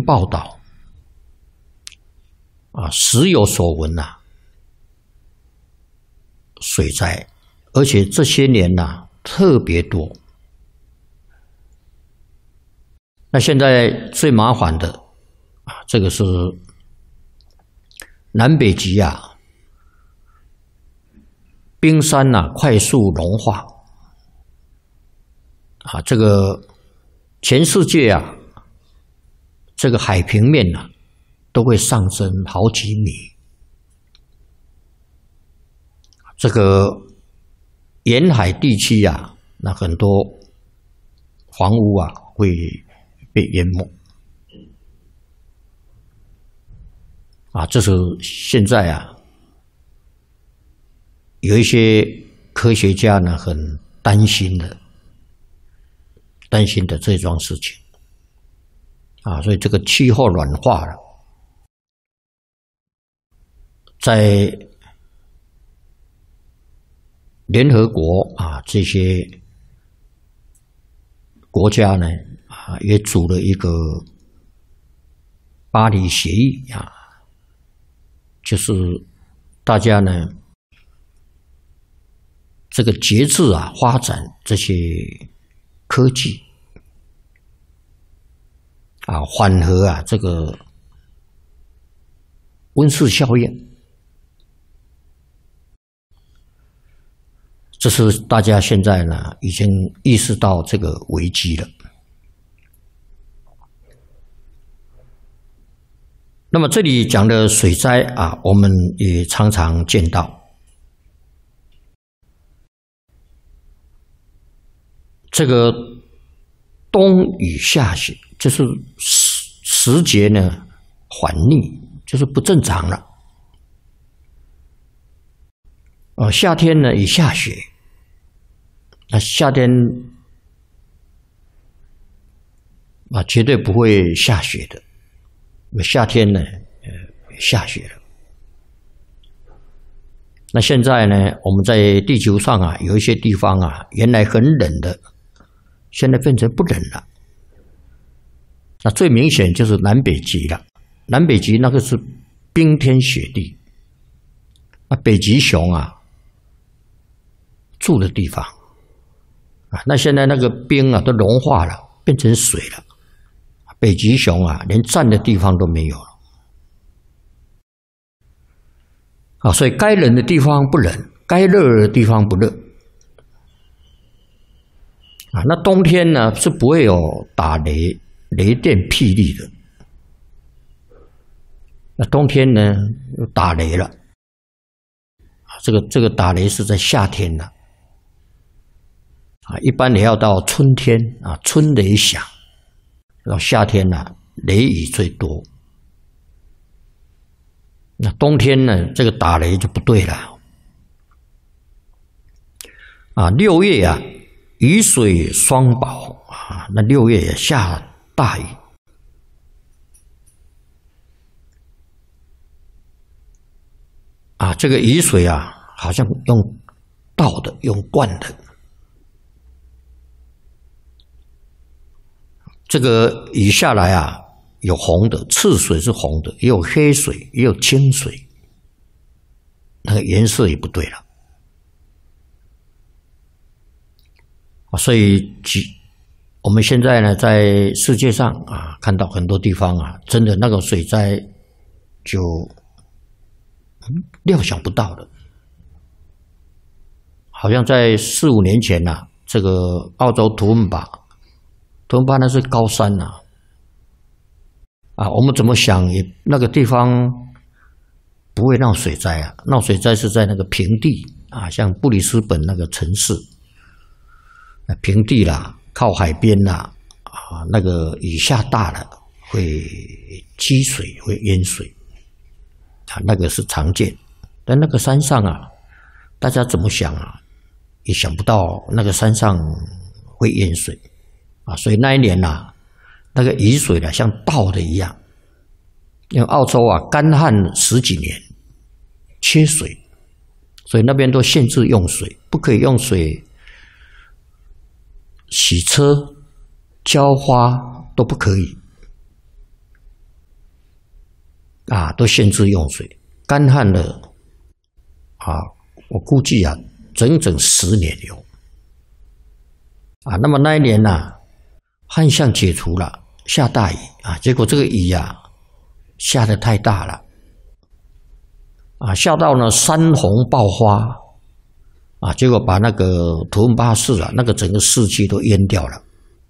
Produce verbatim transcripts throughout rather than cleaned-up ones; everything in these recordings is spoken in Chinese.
报道啊，时有所闻呐、啊，水灾，而且这些年呐、啊、特别多。那现在最麻烦的啊，这个是南北极啊，冰山呐、啊、快速融化啊，这个全世界啊，这个海平面呐、啊、都会上升好几米。这个沿海地区啊，那很多房屋啊会被淹没啊，这是现在啊有一些科学家呢很担心的，担心的这桩事情啊，所以这个气候暖化了，在联合国啊这些国家呢啊也组了一个巴黎协议啊，就是大家呢这个节制啊发展这些科技啊，缓和啊这个温室效应。这是大家现在呢已经意识到这个危机了。那么这里讲的水灾啊，我们也常常见到。这个冬雨夏雪，就是时节呢反逆，就是不正常了。呃，夏天呢也下雪。那夏天啊，绝对不会下雪的。夏天呢，呃，下雪了。那现在呢，我们在地球上啊，有一些地方啊，原来很冷的，现在变成不冷了。那最明显就是南北极了。南北极那个是冰天雪地，那北极熊啊住的地方。啊，那现在那个冰啊都融化了，变成水了。北极熊啊，连站的地方都没有了。啊，所以该冷的地方不冷，该热的地方不热。啊，那冬天呢是不会有打雷、雷电霹雳的。那冬天呢打雷了。啊，这个这个打雷是在夏天呢。啊，一般也要到春天啊，春雷响。到夏天呢、啊，雷雨最多。那冬天呢，这个打雷就不对了。啊，六月啊，雨水双宝啊，那六月也下大雨。啊，这个雨水啊，好像用倒的，用灌的。这个雨下来啊，有红的，赤水是红的，也有黑水，也有清水，那个颜色也不对了。所以，我们现在呢，在世界上啊，看到很多地方啊，真的那个水灾就料想不到的。好像在四五年前呐、啊，这个澳洲图恩巴。图恩巴那是高山呐、啊，啊，我们怎么想也那个地方不会闹水灾啊，闹水灾是在那个平地啊，像布里斯本那个城市，平地啦，靠海边啦，啊，那个雨下大了会积水，会淹水，啊，那个是常见。但那个山上啊，大家怎么想啊，也想不到那个山上会淹水。啊，所以那一年呐、啊，那个雨水呢，像倒的一样。因为澳洲啊，干旱十几年，缺水，所以那边都限制用水，不可以用水洗车、浇花都不可以。 啊，都限制用水，干旱了啊，我估计啊，整整十年有啊。那么那一年呢、啊，旱象解除了，下大雨啊，结果这个雨啊下得太大了啊，下到呢山洪爆发啊，结果把那个图们巴市啊，那个整个市区都淹掉了。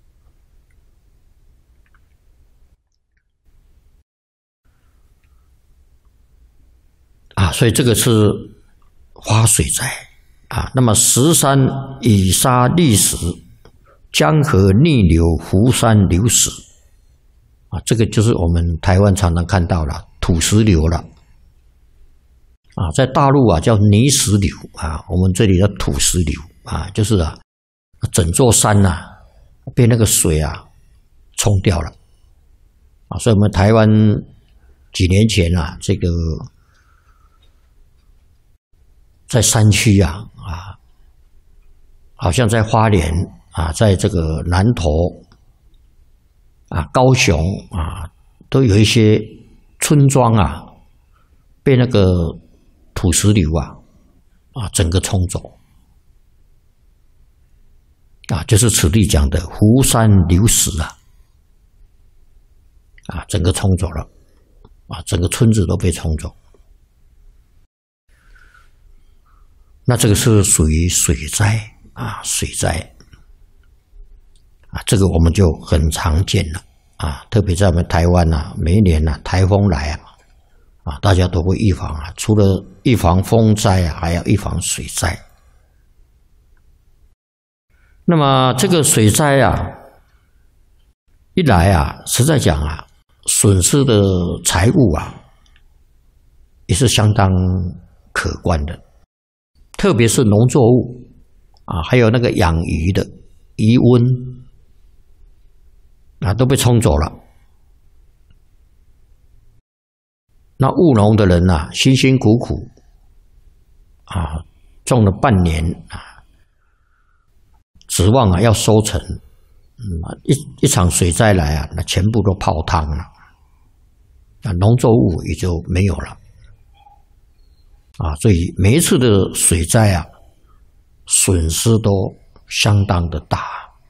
啊，所以这个是花水灾啊。那么石山雨沙砾石，江河逆流，湖山流石啊，这个就是我们台湾常常看到了土石流了啊，在大陆啊叫泥石流啊，我们这里叫土石流啊，就是啊整座山呐、啊、被那个水啊冲掉了啊，所以我们台湾几年前啊这个。在山区啊啊，好像在花莲啊，在这个南投啊、高雄啊，都有一些村庄啊，被那个土石流啊啊整个冲走啊，就是此地讲的湖山流石啊啊，整个冲走了啊，整个村子都被冲走。那这个是属于水灾啊，水灾啊，这个我们就很常见了啊，特别在我们台湾呐、啊，每一年呐、啊、台风来啊，啊，大家都会预防啊，除了预防风灾啊，还要预防水灾。那么这个水灾啊，一来啊，实在讲啊，损失的财物啊，也是相当可观的。特别是农作物啊，还有那个养鱼的鱼塭啊，都被冲走了。那务农的人呐、啊，辛辛苦苦啊，种了半年啊，指望啊要收成，嗯，一一场水灾来啊，那全部都泡汤了，那农作物也就没有了。啊，所以每一次的水灾啊，损失都相当的大。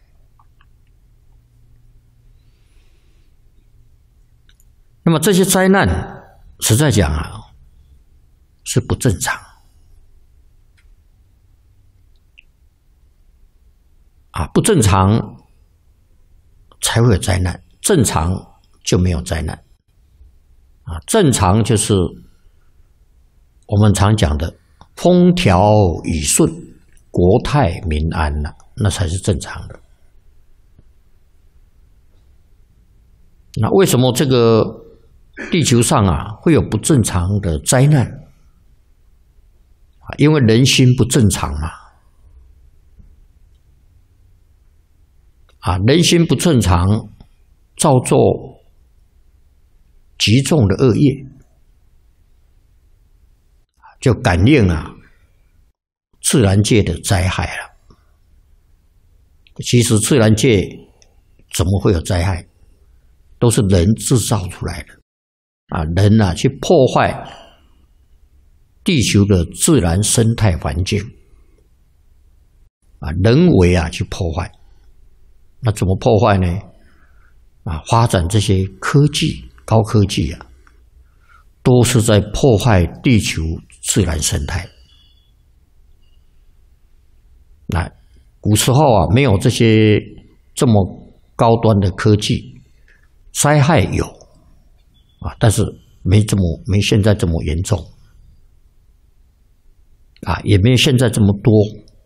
那么这些灾难，实在讲啊，是不正常啊，不正常才会有灾难，正常就没有灾难啊，正常就是。我们常讲的风调雨顺、国泰民安了、啊，那才是正常的。那为什么这个地球上啊会有不正常的灾难？因为人心不正常嘛。啊，人心不正常，造作极重的恶业。就感应啊，自然界的灾害了。其实自然界怎么会有灾害？都是人制造出来的啊！人啊去破坏地球的自然生态环境啊，人为啊去破坏。那怎么破坏呢？啊，发展这些科技、高科技啊，都是在破坏地球自然生态。那古时候啊，没有这些这么高端的科技，灾害有啊，但是没这么没现在这么严重啊，也没有现在这么多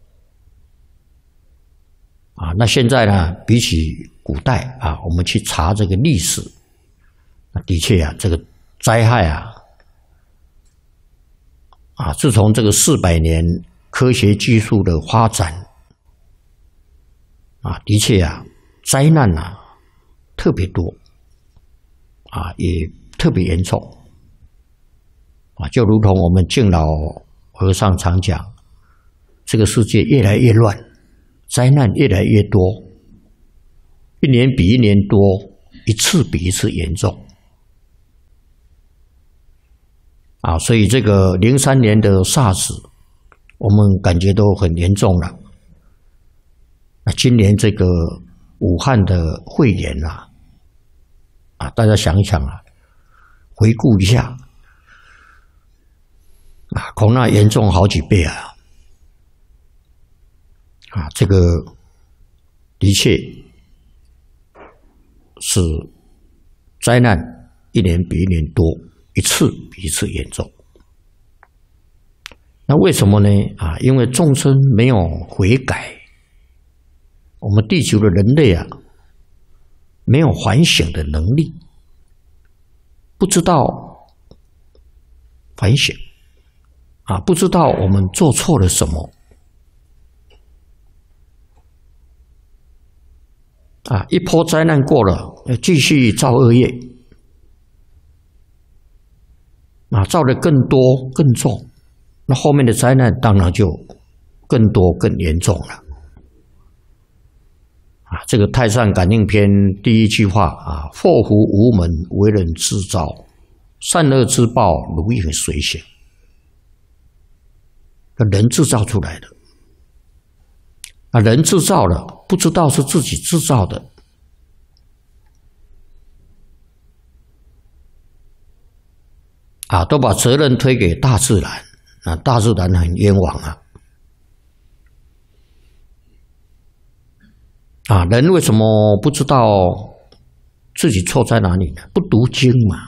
啊。那现在呢，比起古代啊，我们去查这个历史，那的确啊，这个灾害啊。啊，自从这个四百年科学技术的发展，啊，的确啊，灾难啊特别多，啊，也特别严重，啊，就如同我们敬老和尚常讲，这个世界越来越乱，灾难越来越多，一年比一年多，一次比一次严重。 啊，所以这个零三年的 SARS， 我们感觉都很严重了。那今年这个武汉的肺炎啊，啊，大家想一想啊，回顾一下，啊，恐怕严重好几倍啊！啊，这个的确是灾难，一年比一年多，一次比一次严重。那为什么呢？啊，因为众生没有悔改，我们地球的人类啊，没有反省的能力，不知道反省，啊，不知道我们做错了什么，啊，一波灾难过了，要继续造恶业，啊，造的更多更重，那后面的灾难当然就更多更严重了。啊，这个《太上感应篇》第一句话啊，祸福无门，为人自造，善恶之报，如影随形。人制造出来的，啊，人制造了，不知道是自己制造的，啊，都把责任推给大自然，啊，大自然很冤枉啊。啊，人为什么不知道自己错在哪里呢？不读经嘛。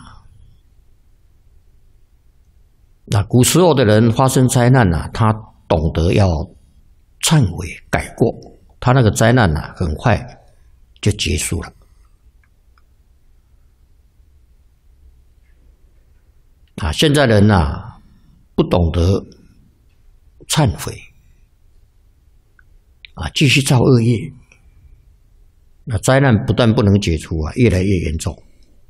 那古时候的人发生灾难啊，他懂得要忏悔改过，他那个灾难啊，很快就结束了。啊，现在人啊，不懂得忏悔，啊，继续造恶业。那灾难不但不能解除啊，越来越严重。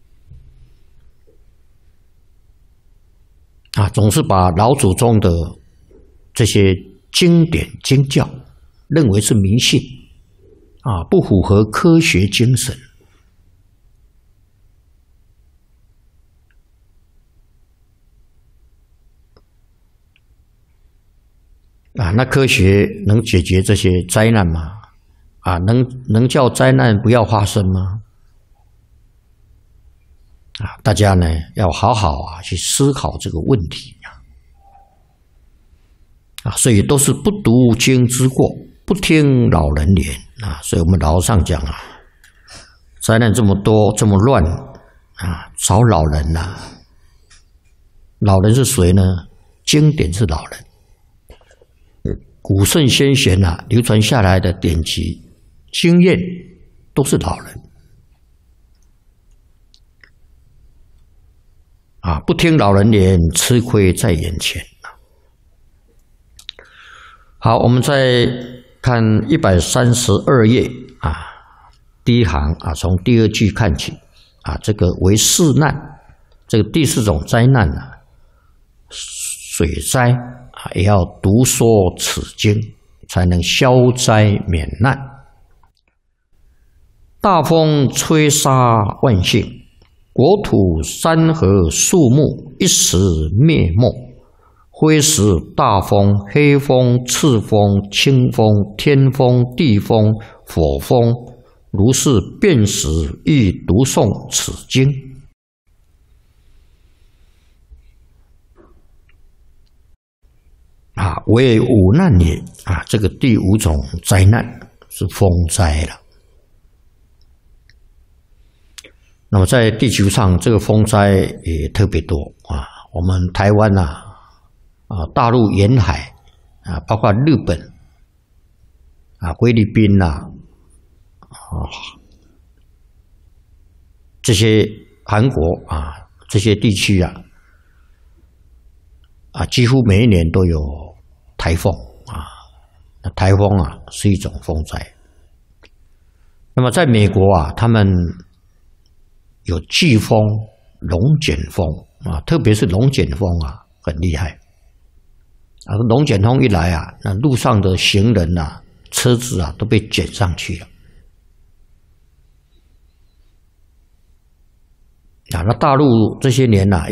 啊，总是把老祖宗的这些经典经教认为是迷信，啊，不符合科学精神。啊，那科学能解决这些灾难吗？啊，能能叫灾难不要发生吗？啊，大家呢要好好啊去思考这个问题啊！啊，所以都是不读经之过，不听老人言啊。所以我们老和尚讲啊，灾难这么多，这么乱啊，找老人呐、啊。老人是谁呢？经典是老人，古圣先贤啊流传下来的典籍。经验都是老人啊，不听老人言，吃亏在眼前。好，我们再看一百三十二页啊，第一行啊，从第二句看起啊，这个为四难，这个第四种灾难啊，水灾啊，也要读说此经，才能消灾免难。大风吹沙万姓，国土山河树木一时灭没。挥时大风、黑风、赤风、清风、天风、地风、火风，如是遍时亦读诵此经。啊，为五难也啊！这个第五种灾难是风灾了。那么在地球上，这个风灾也特别多啊。我们台湾呐，啊，大陆沿海啊，包括日本啊、菲律宾呐，啊，这些韩国啊，这些地区啊，啊，几乎每一年都有台风啊。那台风啊，是一种风灾。那么在美国啊，他们有飓风、龙卷风啊，特别是龙卷风啊，很厉害。啊，龙卷风一来啊，那路上的行人啊、车子啊都被卷上去了。啊，那大陆这些年啊，